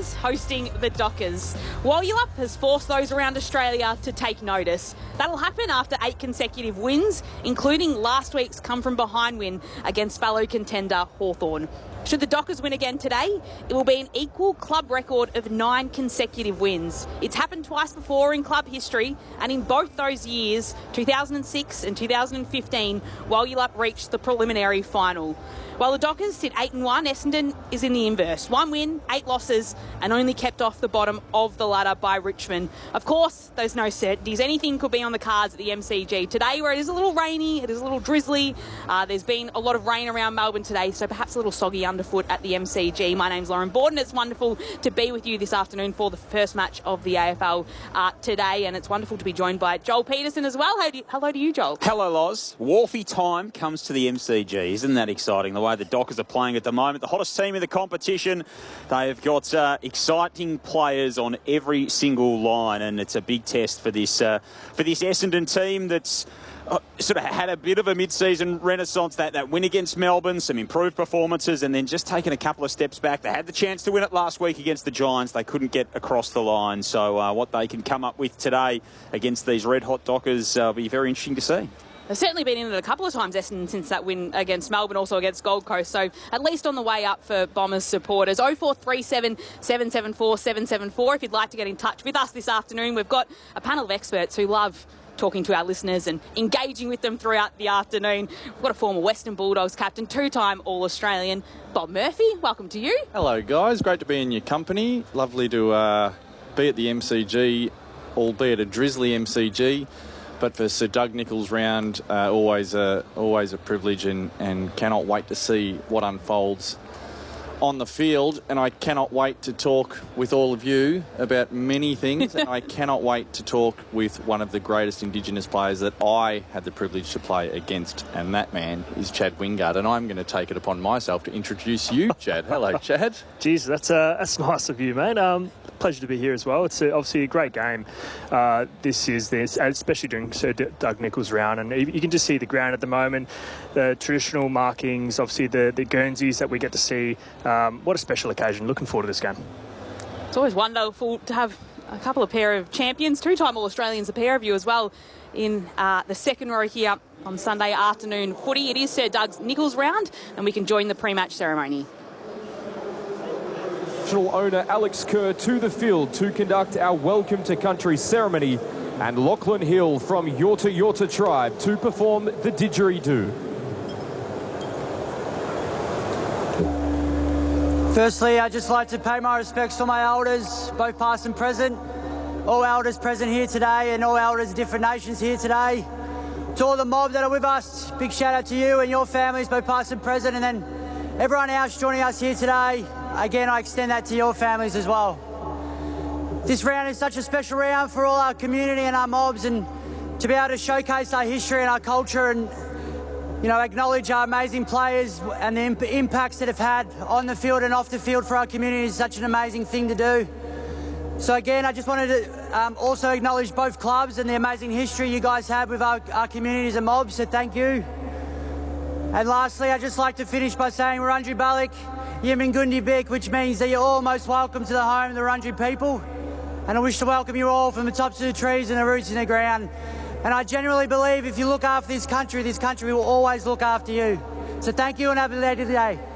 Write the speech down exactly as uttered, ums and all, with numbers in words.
Lions hosting the Dockers. Wyalup has forced those around Australia to take notice. That'll happen after eight consecutive wins, including last week's come-from-behind win against fellow contender Hawthorn. Should the Dockers win again today, it will be an equal club record of nine consecutive wins. It's happened twice before in club history, and in both those years, two thousand six and two thousand fifteen, Wyalup reached the preliminary final. While the Dockers sit eight and one, Essendon is in the inverse. One win, eight losses, and only kept off the bottom of the ladder by Richmond. Of course, there's no certainties. Anything could be on the cards at the M C G. Today, where it is a little rainy, it is a little drizzly. Uh, there's been a lot of rain around Melbourne today, so perhaps a little soggy underfoot at the M C G. My name's Lauren Borden. It's wonderful to be with you this afternoon for the first match of the A F L uh, today, and it's wonderful to be joined by Joel Peterson as well. How do you, hello to you, Joel. Hello, Loz. Wharfie time comes to the M C G. Isn't that exciting, the way the Dockers are playing at the moment? The hottest team in the competition. They've got uh, exciting players on every single line, and it's a big test for this uh, for this Essendon team that's uh, sort of had a bit of a mid-season renaissance. That, that win against Melbourne, some improved performances, and then just taken a couple of steps back. They had the chance to win it last week against the Giants. They couldn't get across the line. So uh, what they can come up with today against these red-hot Dockers uh, will be very interesting to see. They've certainly been in it a couple of times, Essendon, since that win against Melbourne, also against Gold Coast. So at least on the way up for Bombers supporters. oh four three seven, seven seven four, seven seven four if you'd like to get in touch with us this afternoon. We've got a panel of experts who love talking to our listeners and engaging with them throughout the afternoon. We've got a former Western Bulldogs captain, two-time All-Australian, Bob Murphy. Welcome to you. Hello, guys. Great to be in your company. Lovely to uh, be at the M C G, albeit a drizzly M C G. But for Sir Doug Nicholls round, uh, always a always a privilege, and, and cannot wait to see what unfolds on the field. And I cannot wait to talk with all of you about many things. And I cannot wait to talk with one of the greatest Indigenous players that I had the privilege to play against, and that man is Chad Wingard. And I'm going to take it upon myself to introduce you, Chad. Hello, Chad. Jeez, that's uh, that's nice of you, mate. Um, pleasure to be here as well. It's a, obviously a great game. Uh, this is this, especially during Sir D- Doug Nicholls round, and you, you can just see the ground at the moment, the traditional markings, obviously the the Guernseys that we get to see. Um, what a special occasion! Looking forward to this game. It's always wonderful to have a couple of pair of champions, two-time All-Australians, a pair of you as well, in uh, the second row here on Sunday afternoon footy. It is Sir Doug Nicholls round, and we can join the pre-match ceremony. Traditional owner Alex Kerr to the field to conduct our Welcome to Country ceremony, and Lachlan Hill from Yorta Yorta Tribe to perform the didgeridoo. Firstly, I'd just like to pay my respects to my elders, both past and present, all elders present here today and all elders of different nations here today. To all the mob that are with us, big shout out to you and your families, both past and present, and then everyone else joining us here today. Again, I extend that to your families as well. This round is such a special round for all our community and our mobs, and to be able to showcase our history and our culture and, you know, acknowledge our amazing players and the imp- impacts that have had on the field and off the field for our community is such an amazing thing to do. So again, I just wanted to um, also acknowledge both clubs and the amazing history you guys have with our, our communities and mobs, so thank you. And lastly, I'd just like to finish by saying Wurundjeri Balik, Yimingundi Bik, which means that you're all most welcome to the home of the Wurundjeri people. And I wish to welcome you all from the tops of the trees and the roots in the ground. And I genuinely believe if you look after this country, this country will always look after you. So thank you and have a good day today.